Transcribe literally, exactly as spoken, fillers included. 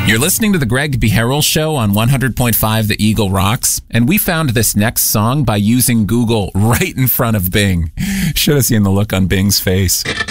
You're listening to the Greg Beharrell Show on one hundred point five The Eagle Rocks, and we found this next song by using Google right in front of Bing. Should have seen the look on Bing's face.